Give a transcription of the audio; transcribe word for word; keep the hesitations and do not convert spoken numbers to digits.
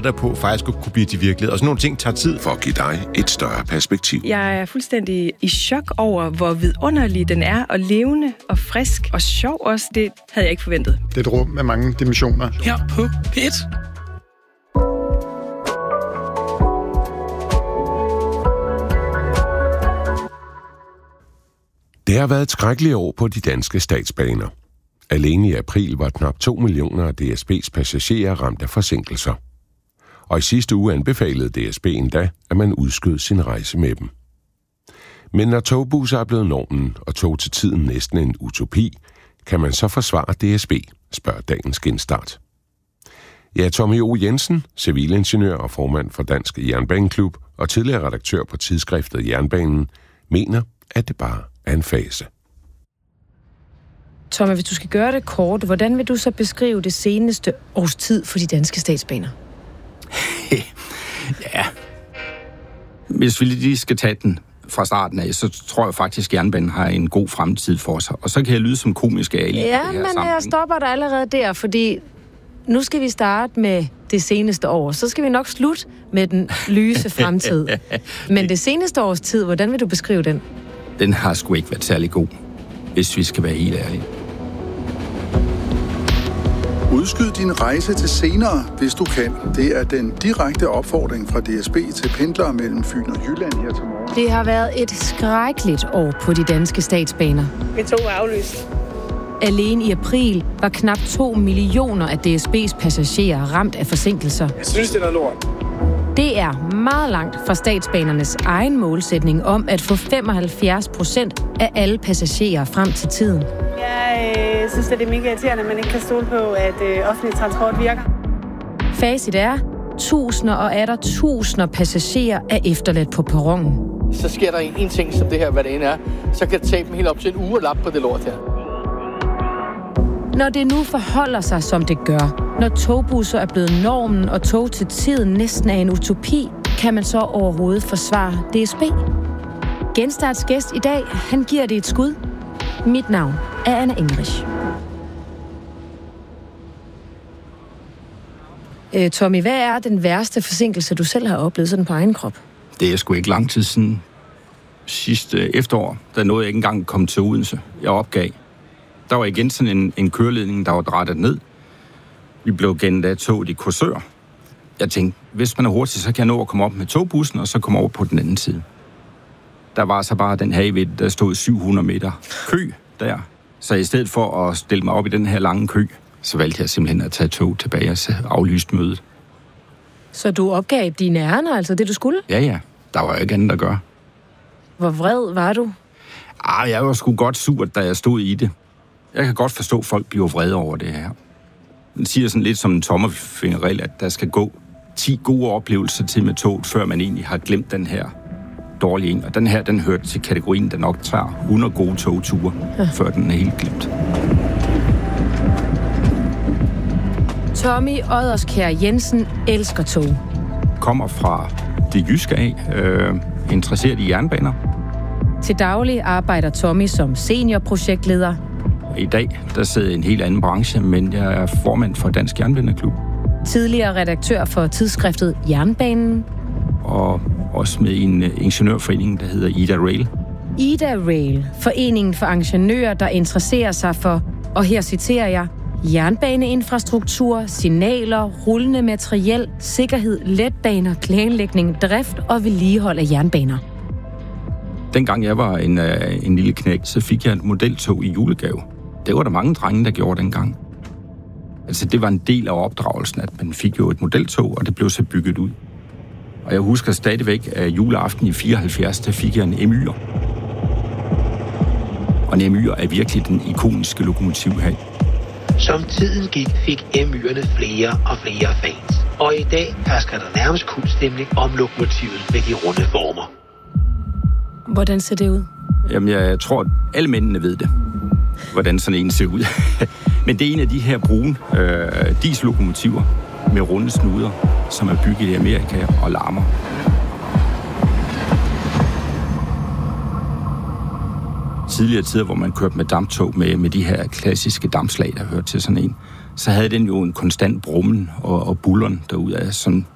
dig på faktisk kunne blive til virkelighed. Og sådan nogle ting tager tid. For at give dig et større perspektiv. Jeg er fuldstændig i chok over, hvor vidunderlig den er, og levende og frisk og sjov også. Det havde jeg ikke forventet. Det er et rum med mange dimensioner. Her på P et. Det har været et skrækkeligt år på de danske statsbaner. Alene i april var knap to millioner af D S B's passagerer ramt af forsinkelser. Og i sidste uge anbefalede D S B endda, at man udskød sin rejse med dem. Men når togbusser er blevet normen, og tog til tiden næsten en utopi, kan man så forsvare D S B, spørger dagens genstart. Ja, Tommy O. Jensen, civilingeniør og formand for Dansk Jernbaneklub og tidligere redaktør på tidsskriftet Jernbanen, mener, at det bare er en fase. Tommy, hvis du skal gøre det kort, hvordan vil du så beskrive det seneste års tid for de danske statsbaner? Ja, hvis vi lige skal tage den fra starten af, så tror jeg faktisk, at jernbanen har en god fremtid for sig. Og så kan jeg lyde som komisk ali. Ja, men sammen. Jeg stopper dig allerede der, fordi nu skal vi starte med det seneste år. Så skal vi nok slutte med den lyse fremtid. Men det seneste års tid, hvordan vil du beskrive den? Den har sgu ikke været særlig god, hvis vi skal være helt ærlige. Udskyd din rejse til senere, hvis du kan. Det er den direkte opfordring fra D S B til pendlere mellem Fyn og Jylland her til morgen. Det har været et skrækkeligt år på de danske statsbaner. Vi tog er aflyst. Alene i april var knap to millioner af D S B's passagerer ramt af forsinkelser. Jeg synes, det er noget lort. Det er meget langt fra statsbanernes egen målsætning om at få femoghalvfjerds procent af alle passagerer frem til tiden. Jeg øh, synes, det er mega irriterende, at man ikke kan stole på, at øh, offentlig transport virker. Facit er, tusinder og atter tusinder passagerer er efterladt på perronen. Så sker der en, en ting som det her, hvad det end er, så kan det tage dem helt op til en uge at lappe på det lort her. Når det nu forholder sig, som det gør, når togbusser er blevet normen og tog til tiden næsten er en utopi, kan man så overhovedet forsvare D S B? Genstarts gæst i dag, han giver det et skud. Mit navn er Anna English. Øh, Tommy, hvad er den værste forsinkelse, du selv har oplevet sådan på egen krop? Det er sgu ikke lang tid siden. Sidste efterår, der nåede jeg ikke engang at komme til Odense. Jeg opgav. Der var igen sådan en, en køreledning, der var drættet ned. Vi blev gennem af toget i Korsør. Jeg tænkte, hvis man er hurtig, så kan jeg nå at komme op med togbussen, og så komme over på den anden side. Der var så bare den her ved, der stod syv hundrede meter kø der. Så i stedet for at stille mig op i den her lange kø, så valgte jeg simpelthen at tage tog tilbage og aflyste mødet. Så du opgav dine ærender, altså det du skulle? Ja, ja. Der var jo ikke andet at gøre. Hvor vred var du? Ah, jeg var sgu godt sur, da jeg stod i det. Jeg kan godt forstå, at folk bliver vrede over det her. Den siger sådan lidt som en tommelfingerregel, at der skal gå ti gode oplevelser til med toget, før man egentlig har glemt den her dårlige en. Og den her, den hørte til kategorien, der nok tager hundrede gode togture, ja. Før den er helt glemt. Tommy Odderskjær Jensen elsker tog. Kommer fra det jyske af, øh, interesseret i jernbaner. Til daglig arbejder Tommy som seniorprojektleder. I dag, der sidder en helt anden branche, men jeg er formand for Dansk Jernbaneklub. Tidligere redaktør for tidsskriftet Jernbanen. Og også med en ingeniørforening, der hedder Ida Rail. Ida Rail, foreningen for ingeniører, der interesserer sig for, og her citerer jeg, jernbaneinfrastruktur, signaler, rullende materiel, sikkerhed, letbaner, planlægning, drift og vedligehold af jernbaner. Dengang jeg var en, en lille knægt, så fik jeg et modeltog i julegave. Det var der mange drenge, der gjorde dengang. Altså, det var en del af opdragelsen, at man fik jo et modeltog, og det blev så bygget ud. Og jeg husker stadigvæk, at juleaften i fireoghalvfjerds, der fik jeg en M Y'er. Og en M Y'er er virkelig den ikoniske lokomotiv her. Som tiden gik, fik M Y'erne flere og flere fans. Og i dag hersker der nærmest kultstemning om lokomotivet med de runde former. Hvordan ser det ud? Jamen, jeg tror, at alle mændene ved det, hvordan sådan en ser ud. Men det er en af de her brune øh, diesellokomotiver med runde snuder, som er bygget i Amerika og larmer. Tidligere tider, hvor man kørte med damptog med, med de her klassiske dampslag, der hørte til sådan en, så havde den jo en konstant brummen og, og bulleren derudad, som